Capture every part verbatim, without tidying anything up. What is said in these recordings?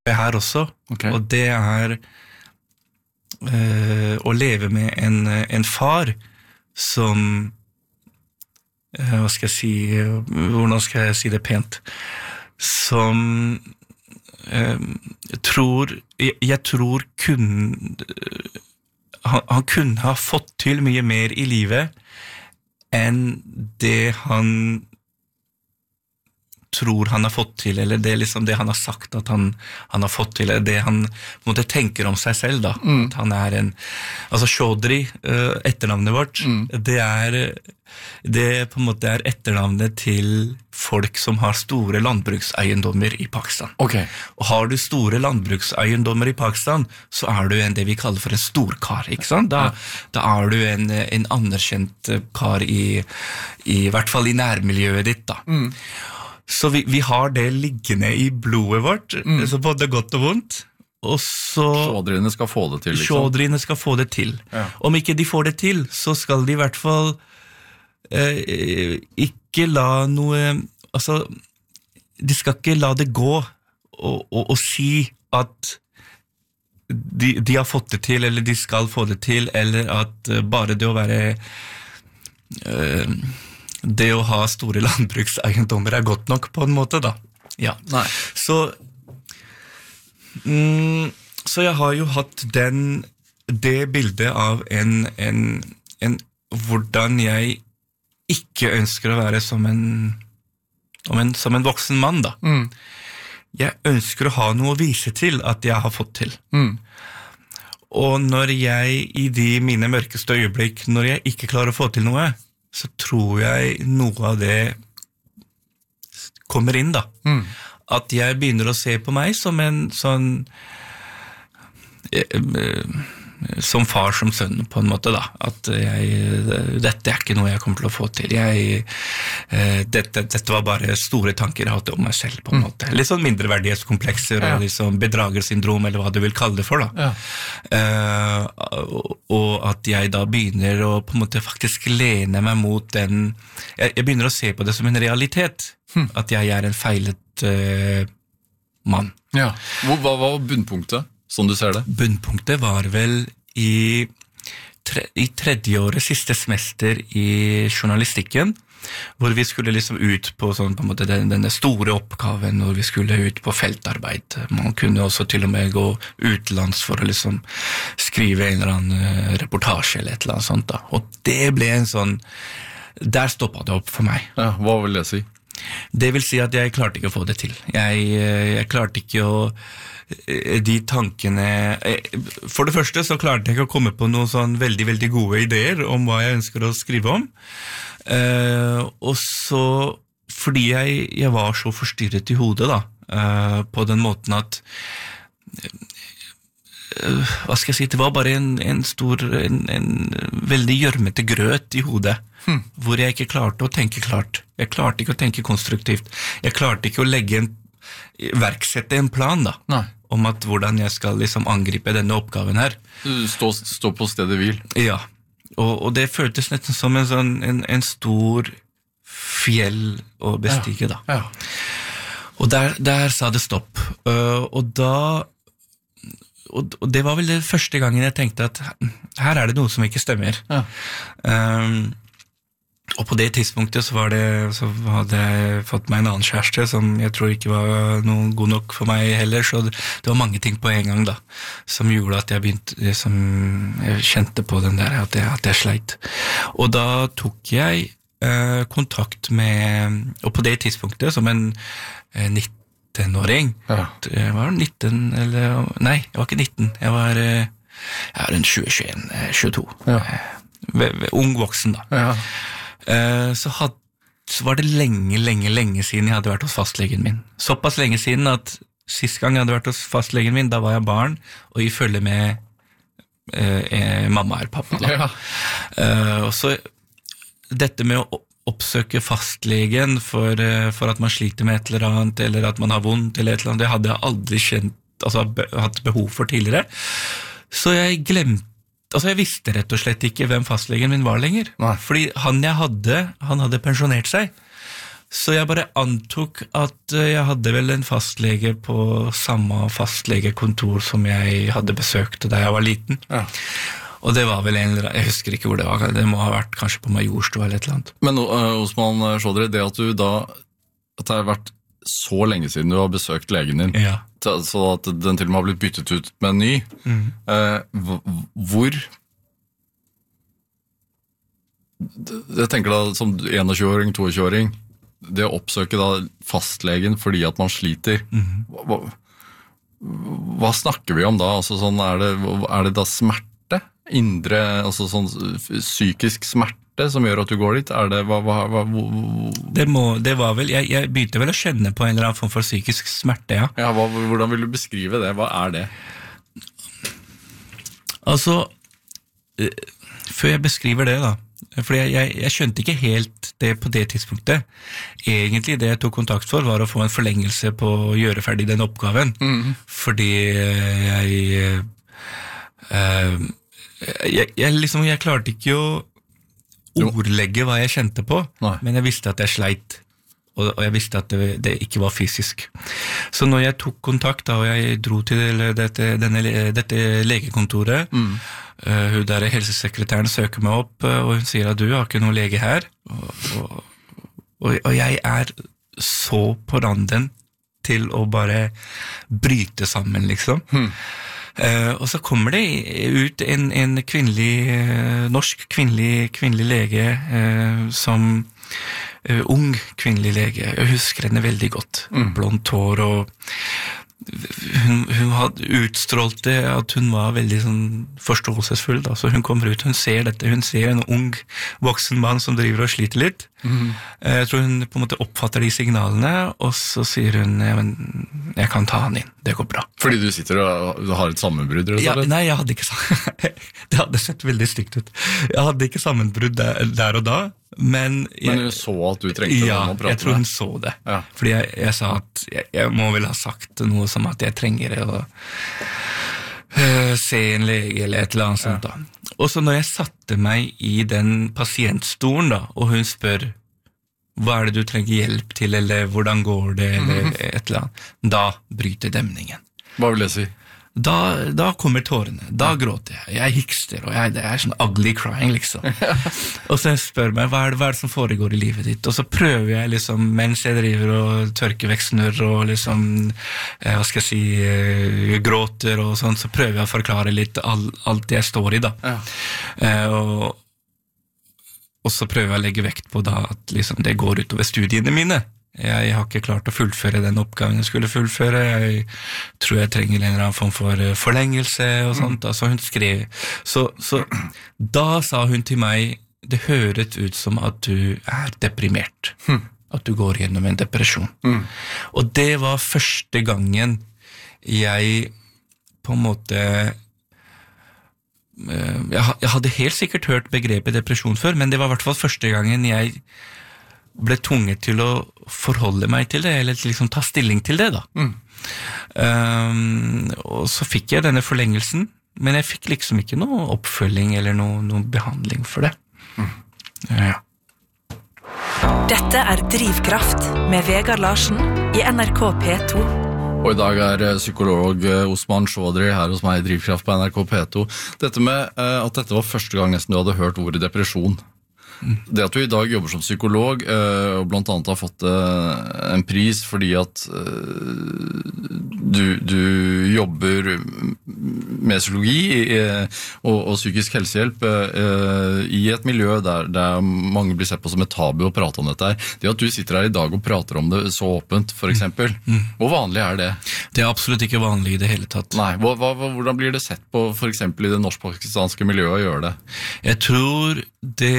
her også, okay. og det er uh, å leve med en, en far som, uh, hva skal jeg si, hvordan skal jeg si det pent, som uh, tror, jeg, jeg tror kun, uh, han, han kunne ha fått til mye mer i livet enn det han tror han har fått til, eller det er liksom det han har sagt at han, han har fått til, eller det han måtte tenker om seg selv da, mm. at han er en, altså Chaudhry, etternavnet vårt, mm. det er, det på en måte er etternavnet til folk som har store landbrukseiendommer i Pakistan. Okay. Og har du store landbrukseiendommer i Pakistan, så er du en det vi kaller for en storkar, ikke sant? Da, ja. da er du en, en anerkjent kar i, i hvert fall i nærmiljøet ditt da. Mm. Så vi, vi har det liggende i blodet vårt, mm. så både godt og vondt, og så... Chaudhryene skal få det til, liksom. Chaudhryene skal få det til. Ja. Om ikke de får det til, så skal de i hvert fall eh, ikke la noe... Altså, de skal ikke la det gå og, og, og si at de, de har fått det til, eller de skal få det til, eller at uh, bare det å være... Uh, det å ha store landbrukseiendommer er godt nok på en måte da. Ja. Nei. Så, mm, så jeg har jo hatt den, det bildet av en, en, en, hvordan jeg ikke ønsker å være som en, som en, som en voksen mann da. Mm. Jeg ønsker å ha noe å vise til at jeg har fått til. Mm. Og når jeg i de mine mørkeste øyeblikk, når jeg ikke klarer å få til noe, så tror jeg noe av det kommer inn da. Mm. At jeg begynner å se på meg som en sånn som far som sønn på en måte da. At jeg, dette er ikke noe jeg kommer til å få til. Jeg, dette, dette var bare store tanker jeg hadde om meg selv på en måte. Litt sånn mindreverdighetskomplekser ja. og liksom bedragersyndrom eller hva du vil kalle det for da. Ja. Uh, og, og at jeg da begynner å på en måte faktisk lene meg mot den, jeg, jeg begynner å se på det som en realitet. Hm. At jeg er en feilet uh, mann. Ja. Hva var bunnpunktet? Som du ser det? Bunnpunktet var vel i, tre, i tredje året, siste semester i journalistikken, hvor vi skulle liksom ut på, sånn, på en måte, den, denne store oppgaven, hvor vi skulle ut på feltarbeid. Man kunne også til og med gå utenlands for å liksom skrive en eller annen reportasje eller et eller annet sånt da. Og det ble en sånn, der stoppet det opp for meg. Ja, hva vil det si? Det vil si at jeg klarte ikke å få det til. Jeg, jeg klarte ikke å de tankene for det første så klarte jeg ikke å komme på noen sånn veldig, veldig gode ideer om hva jeg ønsker å skrive om uh, og så fordi jeg, jeg var så forstyrret i hodet da uh, på den måten at uh, hva skal jeg si, det var bare en, en stor en, en veldig gjørmete grøt i hodet hmm. hvor jeg ikke klarte å tenke klart jeg klarte ikke å tenke konstruktivt jeg klarte ikke å legge en verksette en plan da Nei. Om at hvordan jeg skal liksom angripe denne oppgaven her. Stå, stå på stedet hvil. Ja, og, og det føltes nesten som en, sånn, en, en stor fjell å bestige ja. da. Ja. Og der, der sa det stopp. Uh, og da, og, og det var vel det første gangen jeg tenkte at her er det noe som ikke stemmer. Ja. Um, Og på det tidspunktet så var det, så hadde jeg fått meg en annen kjæreste som jeg tror ikke var noe god nok for meg heller, så det, det var mange ting på en gang da, som gjorde at jeg begynte, som jeg kjente på den der, at jeg, at jeg sleit. Og da tok jeg eh, kontakt med, og på det tidspunktet som en eh, nittenåring, ja. jeg var nitten, eller, nei, jeg var ikke nitten, jeg var, eh, jeg var en tjue, tjueen, tjueto, ja. eh, ung voksen da. Ja. Uh, så, had, så var det lenge, lenge, lenge siden jeg hadde vært hos fastlegen min. Såpass lenge siden at sist gang jeg hadde vært hos fastlegen min, da var jeg barn, og i følge med uh, eh, mamma eller pappa. Da. Ja. Uh, og så dette med å oppsøke fastlegen for, uh, for at man sliter med et eller annet, eller at man har vondt, eller et eller annet, det hadde jeg aldri kjent, altså be, hatt behov for tidligere. Så jeg glemte Altså jeg visste rett og slett ikke hvem fastlegen min var lenger. Nei. Fordi han jeg hadde, han hadde pensjonert seg. Så jeg bare antok at jeg hadde vel en fastlege på samme fastlegekontor som jeg hadde besøkt da jeg var liten. Ja. Og det var vel en, jeg husker ikke hvor det var, det må ha vært kanskje på Majorstua eller et eller annet. Men uh, Osman Chaudhry, det at du da, at det har vært så lenge siden du har besøkt legen din, Ja. så at den til og med har blitt byttet ut med en ny, Mm. uh, hvor... Jeg tenker da, som enogtjue-åring, toogtjue-åring, det å oppsøke da fastlegen fordi at man sliter, Mm. hva, hva snakker vi om da? Altså sånn, er det, er det da smerte? Indre, altså sånn psykisk smerte som gjør at du går dit? Er det, hva, hva, hva, hva? Det, må, det var vel, jeg, jeg begynte vel å kjenne på en eller annen form for psykisk smerte, ja. Ja, hva, hvordan vil du beskrive det? Hva er det? Altså, eh, før jeg beskriver det da, for jeg, jeg, jeg skjønte ikke helt det på det tidspunktet. Egentlig det jeg tok kontakt for var å få en forlengelse på å gjøre ferdig den oppgaven, Mm. fordi jeg, eh, jeg, jeg, liksom, jeg klarte ikke å ordlegge hva jeg kjente på, Nei. men jeg visste at jeg sleit, og, og jeg visste at det, det ikke var fysisk. Så når jeg tok kontakt da, og jeg dro til dette, denne, dette legekontoret, Mm. Uh, hun der helsesekretæren søker meg opp, uh, og hun sier at du har ikke noen lege her, og, og, og, og jeg er så på randen til å bare bryte sammen, liksom. Mm. Uh, og så kommer det ut en, en kvinnelig, uh, norsk kvinnelig, kvinnelig lege, uh, som uh, ung kvinnelig lege. Jeg husker henne veldig godt. Mm. Blondt hår, og hun, hun hadde utstrålt det at hun var veldig sånn forståelsesfull da. Så hun kommer ut, hun ser dette, hun ser en ung voksen mann som driver og sliter litt. Mm. Jeg tror hun på en måte oppfatter de signalene, og så sier hun, ja, men jeg kan ta han inn, det går bra. Fordi du sitter og du har et sammenbrudd, rett og Ja, slett? nei, jeg hadde ikke sammen. Det hadde sett veldig stygt ut. Jeg hadde ikke sammenbrudd der, der og da, men... Jeg, Men hun så at du trengte ja, noen å prate jeg tror hun med? så det. Ja. Fordi jeg, jeg sa at jeg, jeg må vel ha sagt noe som at jeg trenger å øh, se en lege eller et eller annet sånt da. Og så når jeg satte meg i den pasientstolen da, og hun spør hva er det du trenger hjelp til, eller hvordan går det, eller et eller annet, da bryter demningen. Hva vil det si? Da, da kommer tårene, da gråter jeg, jeg hikster, og jeg, det er sånn ugly crying, liksom. Og så spør meg, hva er, det, hva er det som foregår i livet ditt? Og så prøver jeg liksom, mens jeg driver og tørker vekk snørr, og liksom, eh, hva skal jeg si, eh, gråter og sånn, så prøver jeg å forklare litt all, alt det jeg står i, da. Ja. Eh, og, og så prøver jeg å legge vekt på da, at liksom, det går utover studiene mine. Jeg har ikke klart å fullføre den oppgaven jeg skulle fullføre. Jeg tror jeg trenger en eller annen form for forlengelse og sånt. Da. Så hun skrev. Så, så da sa hun til meg, det høres ut som at du er deprimert. Hm. At du går gjennom en depresjon. Mm. Og det var første gangen jeg på en måte... Jeg hadde helt sikkert hørt begrepet depresjon før, men det var i hvert fall første gangen jeg ble tvunget til å forholde meg til det, eller liksom ta stilling til det da. Mm. Um, og så fikk jeg denne forlengelsen, men jeg fikk liksom ikke noe oppfølging eller noe, noe behandling for det. Mm. Ja. Dette er Drivkraft med Vegard Larsen i N R K P to. Og i dag er psykolog Osman Chaudhry her hos meg i Drivkraft på N R K P to. Dette med at dette var første gang nesten du hadde hørt ordet depresjon. Det at du i dag jobber som psykolog, og blant annet har fått en pris fordi at du, du jobber med psykologi og, og psykisk helsehjelp i et miljø der, der mange blir sett på som et tabu å prate om dette her. Det at du sitter her i dag og prater om det så åpent, for eksempel, mm. hvor vanlig er det? Det er absolutt ikke vanlig i det hele tatt. Nei, hva, hva, hvordan blir det sett på for eksempel i det norsk-pakistanske miljøet å gjøre det? Jeg tror det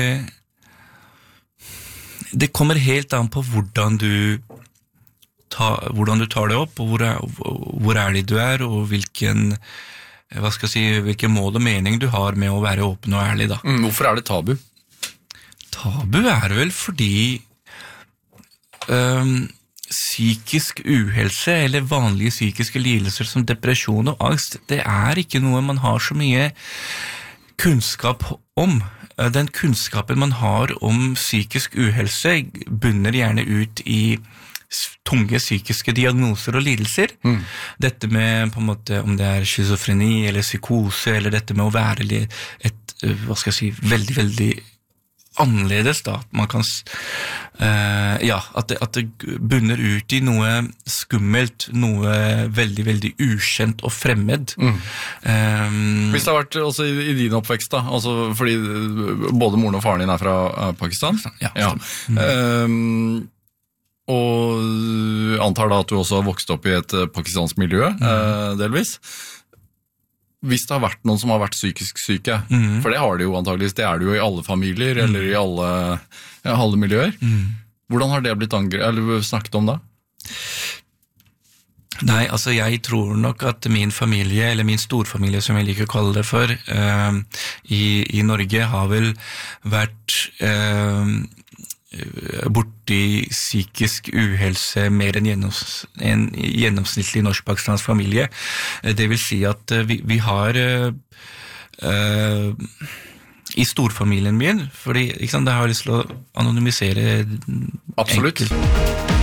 det kommer helt an på hvordan du tar, hvordan du tar det opp, og hvor, er, hvor er det du er, og hvilken, hva skal jeg si, hvilken mål og mening du har med å være åpen og ærlig da. Mm, hvorfor er det tabu? Tabu er vel fordi um, psykisk uhelse eller vanlige psykiske lidelser som depresjon og angst, det er ikke noe man har så mye kunnskap om. den kunnskapen man har om psykisk uhelse bunner gjerne ut i tunge psykiske diagnoser og lidelser. Mm. Dette med på en måte om det er schizofreni eller psykose, eller dette med å være et, hva skal jeg si, veldig, veldig annerledes da, man kan uh, ja, at det, at det bunner ut i noe skummelt, noe veldig, veldig ukjent og fremmed. Mm. Um, Hvis det har vært også i, i din oppvekst da, altså fordi både moren og faren din er fra uh, Pakistan? Ja. ja. Mm. Um, og antar da at du også har vokst opp i et pakistansk miljø, mm. uh, delvis. Hvis det har vært noen som har vært psykisk syke, mm. for det har det jo antageligvis, det er det jo i alle familier, mm. eller i alle, ja, alle miljøer. Mm. Hvordan har det blitt angre- eller snakket om da? Nei, altså jeg tror nok at min familie, eller min storfamilie som jeg liker å kalle det for, uh, i, i Norge har vel vært uh, borti psykisk uhelse mer enn gjennoms, en gjennomsnittlig norsk-pakistansk familie. Det vil si at vi, vi har uh, uh, i storfamilien min, fordi ikke sant, det har jeg lyst til å anonymisere Absolutt. Enkelt.